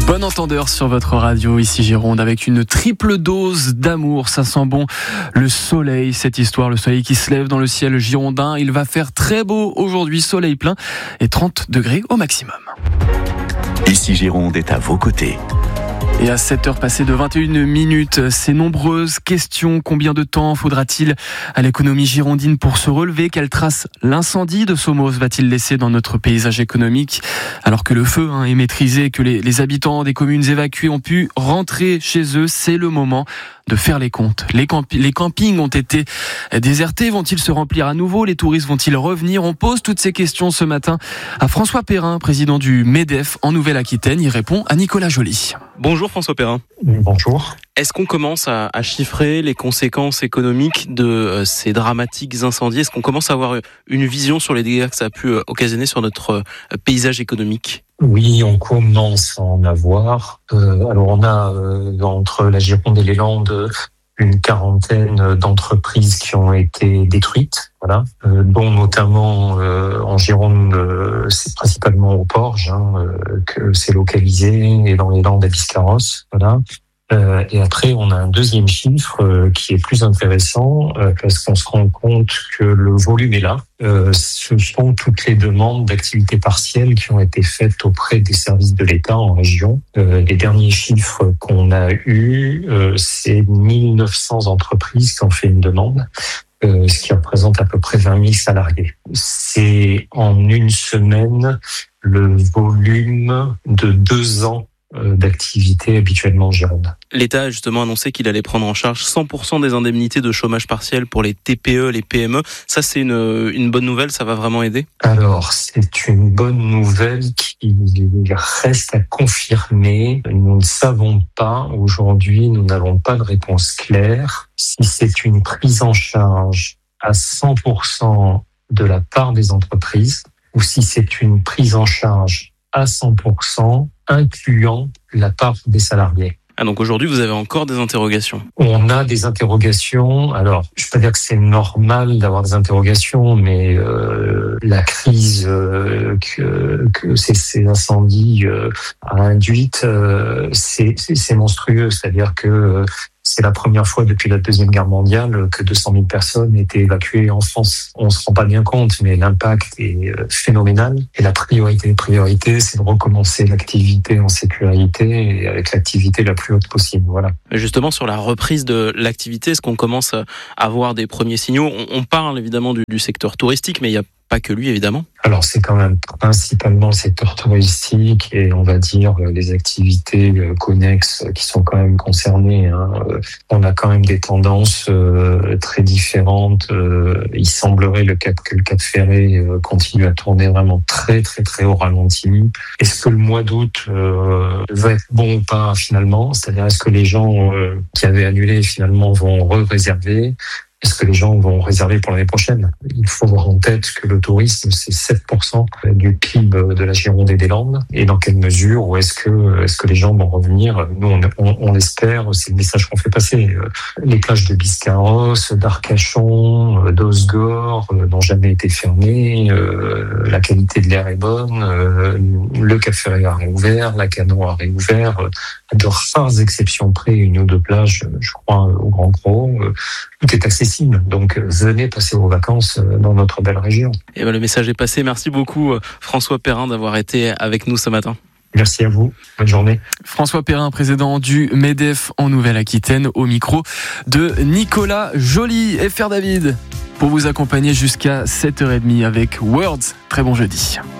Bon entendeur sur votre radio, ici Gironde, avec une triple dose d'amour. Ça sent bon le soleil, cette histoire, le soleil qui se lève dans le ciel girondin. Il va faire très beau aujourd'hui, soleil plein et 30 degrés au maximum. Ici Gironde est à vos côtés. Et à 7h passées de 21 minutes, ces nombreuses questions. Combien de temps faudra-t-il à l'économie girondine pour se relever? Quelle trace l'incendie de Somos va-t-il laisser dans notre paysage économique? Alors que le feu est maîtrisé, que les habitants des communes évacuées ont pu rentrer chez eux, c'est le moment de faire les comptes. Les campings ont été désertés, vont-ils se remplir à nouveau? Les touristes vont-ils revenir? On pose toutes ces questions ce matin à François Perrin, président du MEDEF en Nouvelle-Aquitaine. Il répond à Nicolas Joly. Bonjour François Perrin. Bonjour. Est-ce qu'on commence à chiffrer les conséquences économiques de ces dramatiques incendies? Est-ce qu'on commence à avoir une vision sur les dégâts que ça a pu occasionner sur notre paysage économique? Oui, on commence à en avoir. Alors on a entre la Gironde et les Landes une quarantaine d'entreprises qui ont été détruites, voilà, dont notamment en Gironde, c'est principalement au Porge que c'est localisé, et dans les Landes à Biscarrosse, voilà. Et après, on a un deuxième chiffre qui est plus intéressant parce qu'on se rend compte que le volume est là. Ce sont toutes les demandes d'activité partielle qui ont été faites auprès des services de l'État en région. Les derniers chiffres qu'on a eus, c'est 1900 entreprises qui ont fait une demande, ce qui représente à peu près 20 000 salariés. C'est en une semaine le volume de 2 ans d'activité habituellement en Gironde. L'État a justement annoncé qu'il allait prendre en charge 100% des indemnités de chômage partiel pour les TPE, les PME. Ça, c'est une bonne nouvelle, ça va vraiment aider? Alors, c'est une bonne nouvelle qui reste à confirmer. Nous ne savons pas, aujourd'hui, nous n'avons pas de réponse claire. Si c'est une prise en charge à 100% de la part des entreprises ou si c'est une prise en charge à 100%, incluant la part des salariés. Ah, donc aujourd'hui, vous avez encore des interrogations? On a des interrogations. Alors, je ne vais pas dire que c'est normal d'avoir des interrogations, mais la crise que ces incendies a induite, c'est monstrueux. C'est-à-dire que c'est la première fois depuis la Deuxième Guerre mondiale que 200 000 personnes étaient évacuées en France. On ne se rend pas bien compte, mais l'impact est phénoménal. Et la priorité, c'est de recommencer l'activité en sécurité et avec l'activité la plus haute possible. Voilà. Justement, sur la reprise de l'activité, est-ce qu'on commence à voir des premiers signaux? On parle évidemment du secteur touristique, mais il y a pas que lui, évidemment. Alors, c'est quand même principalement le secteur touristique et on va dire les activités connexes qui sont quand même concernées. On a quand même des tendances très différentes. Il semblerait que le Cap Ferré continue à tourner vraiment très, très, très au ralenti. Est-ce que le mois d'août va être bon ou pas finalement? C'est-à-dire, est-ce que les gens qui avaient annulé finalement vont réserver? Est-ce que les gens vont réserver pour l'année prochaine? Il faut avoir en tête que le tourisme, c'est 7% du PIB de la Gironde et des Landes. Et dans quelle mesure, ou est-ce que les gens vont revenir? Nous, on l'espère, c'est le message qu'on fait passer. Les plages de Biscarrosse, d'Arcachon, d'Osgore n'ont jamais été fermées. La qualité de l'air est bonne. Le Cap Ferré a réouvert, la Canon a réouvert. À de rares exceptions près, une ou deux plages, je crois, au Grand Gros. Tout est accessible, donc venez passer vos vacances dans notre belle région. Et le message est passé. Merci beaucoup François Perrin d'avoir été avec nous ce matin. Merci à vous, bonne journée. François Perrin, président du MEDEF en Nouvelle-Aquitaine, au micro de Nicolas Joly. Et Faire David pour vous accompagner jusqu'à 7h30 avec Words. Très bon jeudi.